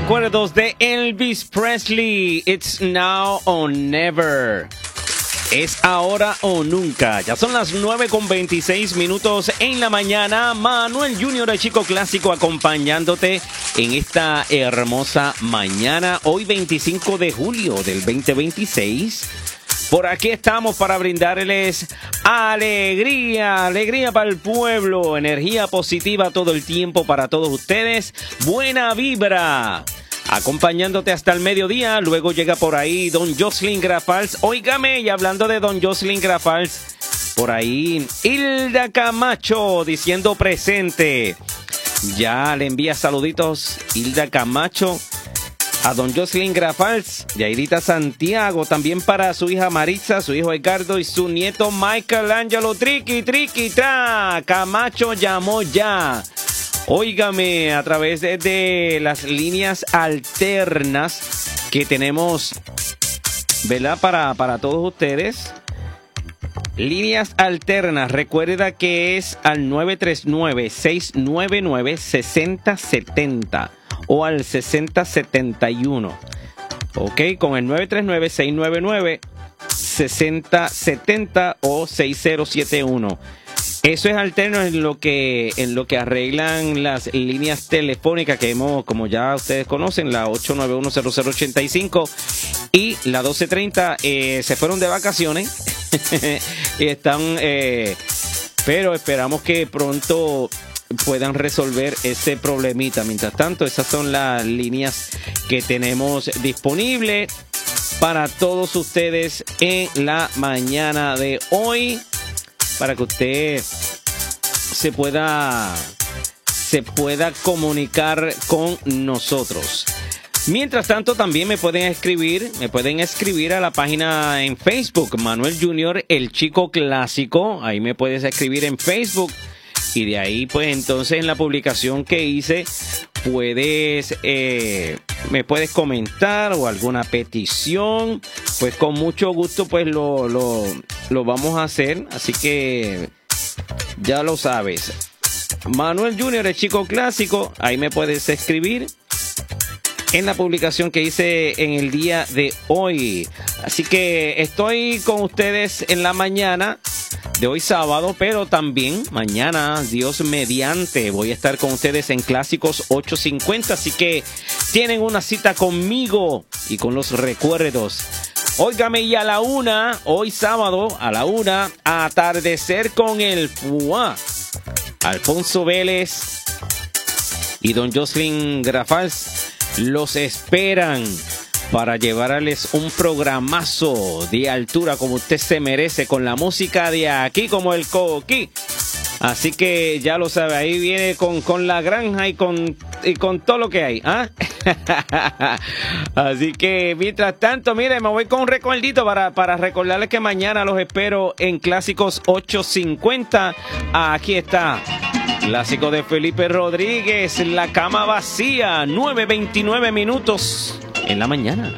recuerdos de Elvis Presley. It's now or never. Es ahora o nunca. Ya son las 9:26 en la mañana. Manuel Junior, el Chico Clásico, acompañándote en esta hermosa mañana. Hoy 25 de julio del 2026. Por aquí estamos para brindarles alegría, alegría para el pueblo, energía positiva todo el tiempo para todos ustedes, buena vibra. Acompañándote hasta el mediodía, luego llega por ahí don Jocelyn Grafals. Óigame, y hablando de don Jocelyn Grafals, por ahí Hilda Camacho diciendo presente. Ya le envía saluditos Hilda Camacho a don Jocelyn Grafals, Yairita Santiago, también para su hija Maritza, su hijo Edgardo y su nieto Michael Angelo. Triqui, triqui, tra. Camacho llamó ya. Óigame, a través de las líneas alternas que tenemos, ¿verdad? Para todos ustedes. Líneas alternas, recuerda que es al 939-699-6070 o al 6071. Ok, con el 939-699-6070 o 6071. Eso es alterno en lo que arreglan las líneas telefónicas que hemos, como ya ustedes conocen, la 891-0085 y la 1230. Se fueron de vacaciones y están, pero esperamos que pronto puedan resolver ese problemita. Mientras tanto, esas son las líneas que tenemos disponibles para todos ustedes en la mañana de hoy, para que usted se pueda comunicar con nosotros. Mientras tanto, también me pueden escribir a la página en Facebook, Manuel Junior, el Chico Clásico. Ahí me puedes escribir en Facebook. Y de ahí, pues, entonces, en la publicación que hice, me puedes comentar o alguna petición. Pues, con mucho gusto, pues, lo vamos a hacer. Así que, ya lo sabes. Manuel Junior, el Chico Clásico. Ahí me puedes escribir en la publicación que hice en el día de hoy. Así que estoy con ustedes en la mañana de hoy sábado, pero también mañana, Dios mediante, voy a estar con ustedes en Clásicos 850, así que tienen una cita conmigo y con los recuerdos. Óigame, y a la 1, hoy sábado, a la 1, atardecer con el FUA. Alfonso Vélez y don Jocelyn Grafals los esperan para llevarles un programazo de altura como usted se merece, con la música de aquí como el coquí. Así que ya lo sabe, ahí viene con la granja y con todo lo que hay, ¿ah? Así que mientras tanto, mire, me voy con un recuerdito para recordarles que mañana los espero en Clásicos 850. Aquí está. Clásico de Felipe Rodríguez, La Cama Vacía, 9:29 en la mañana.